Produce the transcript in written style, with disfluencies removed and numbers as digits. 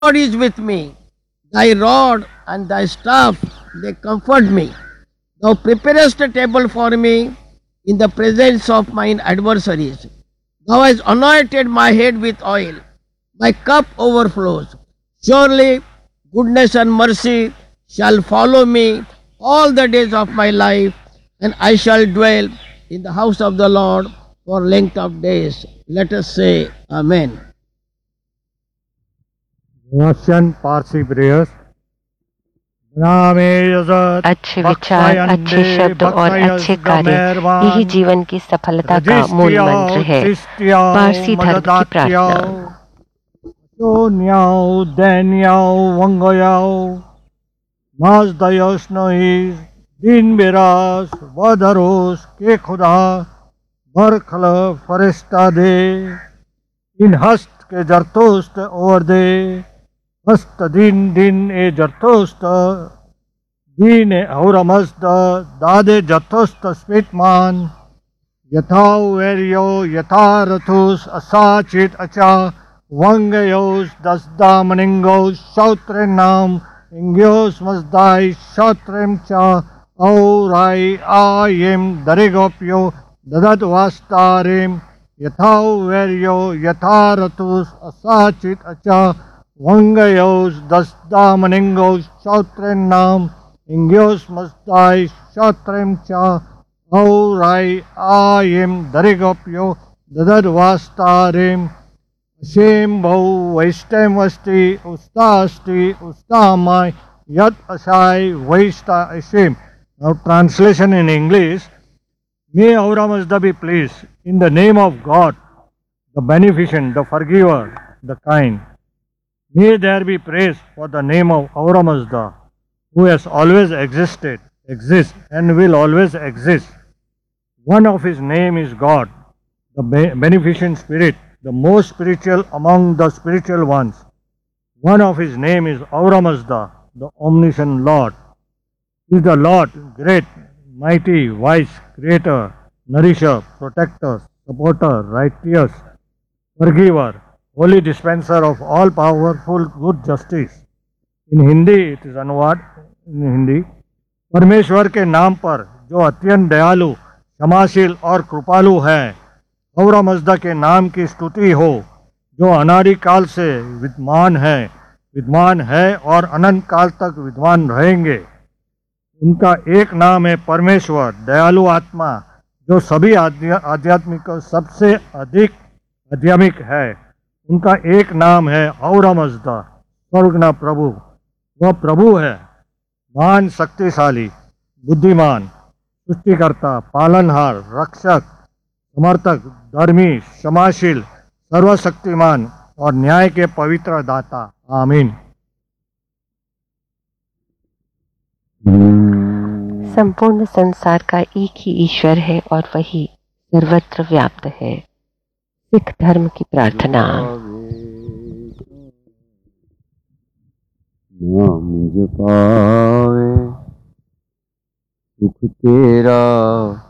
God is with me. Thy rod and thy staff, they comfort me. Thou preparest a table for me in the presence of mine adversaries. Thou hast anointed my head with oil. My cup overflows. Surely goodness and mercy shall follow me all the days of my life, and I shall dwell in the house of the Lord for length of days. Let us say Amen. Russian Parsi prayers. अच्छे विचार, अच्छे शब्द और अच्छे कार्य यही जीवन की सफलता का मूल मंत्र है। पारसी धर्म की प्रार्थना। दिन बेरास वधरोस के खुदा बरखल फरिश्ता दे इन हस्त के जरतोस्त और दे हस्त दिन दिन ए जरतोस्त दिन ए औरमस्त दादे जरतोस्त स्पितमान यथाव वेरियो यथारथुस असाचित अचा वंगयोस दसदा मनिंगोस शौत्रे नाम इंग्योस मजदाई शौत्रेम चा औराई आयेम दरेगोप्यो ददत वास्तारेम यथाव वेरियो यथारथुस असाचित अचा वंगयोस दसदा मनिंगोस शौत्रे नाम इंग्योस मजदाई शौत्रेम चा Aurai I'm दरेगोप्यो ददत वास्तारेम Shem Bau Vaistam Vasti Usta Asti Usta Amai Yat Asai Vaista Ashem. Now translation in English. May Aura Mazda be pleased in the name of God, the beneficent, the forgiver, the kind. May there be praise for the name of Aura Mazda, who has always existed, exists and will always exist. One of his name is God, the beneficent spirit, the most spiritual among the spiritual ones. One of his name is Aura Mazda, the omniscient Lord. He is the Lord, great, mighty, wise, creator, nourisher, protector, supporter, righteous, forgiver, holy dispenser of all powerful good justice. In Hindi, it is अनुवाद in Hindi. परमेश्वर के नाम पर जो अत्यंत दयालु, क्षमाशील और कृपालु है, औरा मज़दा के नाम की स्तुति हो, जो अनादि काल से विद्वान है और अनंत काल तक विद्वान रहेंगे। उनका एक नाम है परमेश्वर, दयालु आत्मा, जो सभी आध्यात्मिक सबसे अधिक आध्यात्मिक है। उनका एक नाम है औरा मज़दा, स्वर्गना प्रभु। वह प्रभु है, महान शक्तिशाली, बुद्धिमान, सृष्टिकर्ता, पालनहार, रक्षक, समर्थक, धर्मी, क्षमाशील, सर्वशक्तिमान और न्याय के पवित्र दाता। आमीन। संपूर्ण संसार का एक ही ईश्वर है और वही सर्वत्र व्याप्त है। सिख धर्म की प्रार्थना। नाम जपावे सुख तेरा